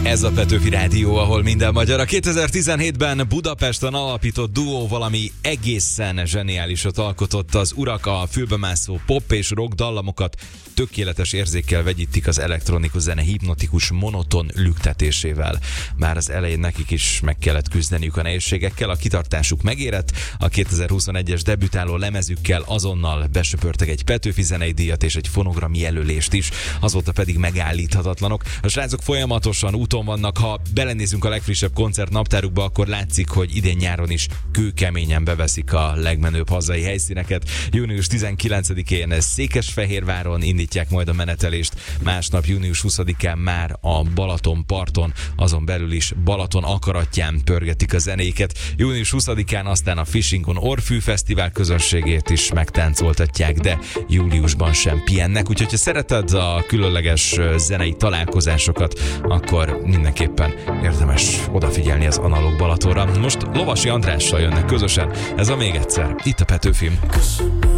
Ez a Petőfi Rádió, ahol minden magyar. A 2017-ben Budapesten alapított duó valami egészen zseniálisat alkotott. Az urak a fülbemászó pop és rock dallamokat tökéletes érzékkel vegyítik az elektronikus zene hipnotikus, monoton lüktetésével. Már az elején nekik is meg kellett küzdeniük a nehézségekkel, a kitartásuk megérett, a 2021-es debütáló lemezükkel azonnal besöpörtek egy Petőfi zenei díjat és egy fonogram jelölést is, azóta pedig megállíthatatlanok. A srácok folyamatosan úton vannak, ha belenézünk a legfrissebb koncert naptárukba, akkor látszik, hogy idén nyáron is kőkeményen beveszik a legmenőbb hazai helyszíneket. Június 19-én Székesfehérváron indítják majd a menetelést, másnap június 20-án már a Balatonparton, azon belül is Balaton akaratján pörgetik a zenéket. Június 20-án aztán a Fishingon Orfű Fesztivál közönségét is megtáncoltatják, de júliusban sem pihennek, úgyhogy ha szereted a különleges zenei találkozásokat, akkor mindenképpen érdemes odafigyelni az Analóg Balatonra. Most Lovasi Andrással jönnek közösen, ez a Még egyszer, itt a Petőfin.